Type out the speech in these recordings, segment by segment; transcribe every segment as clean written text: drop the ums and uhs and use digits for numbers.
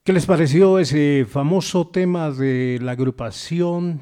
¿Qué les pareció ese famoso tema de la agrupación?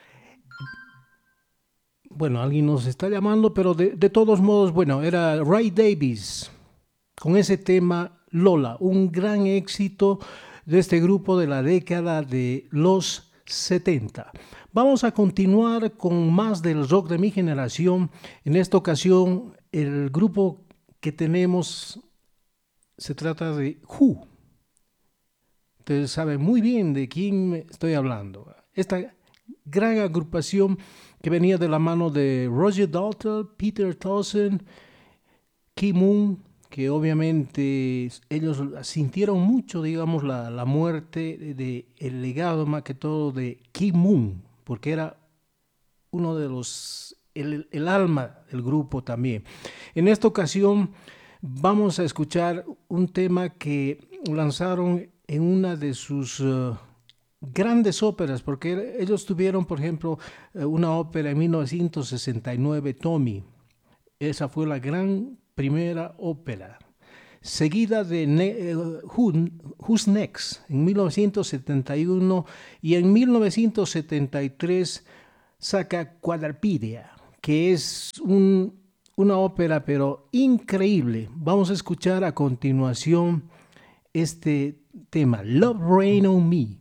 Bueno, alguien nos está llamando, pero de todos modos, bueno, era Ray Davis con ese tema Lola, un gran éxito de este grupo de la década de los 70. Vamos a continuar con más del rock de mi generación. En esta ocasión, el grupo que tenemos se trata de Who. Ustedes saben muy bien de quién estoy hablando. Esta gran agrupación que venía de la mano de Roger Daltrey, Peter Townsend, Kim Moon, que obviamente ellos sintieron mucho, digamos, la muerte el legado más que todo de Kim Moon, porque era uno de el alma del grupo también. En esta ocasión vamos a escuchar un tema que lanzaron en una de sus grandes óperas, porque ellos tuvieron, por ejemplo, una ópera en 1969, Tommy. Esa fue la gran primera ópera. Seguida de Who's Next en 1971 y en 1973 saca Quadripedea, que es una ópera pero increíble. Vamos a escuchar a continuación este tema, Love Rain on Me.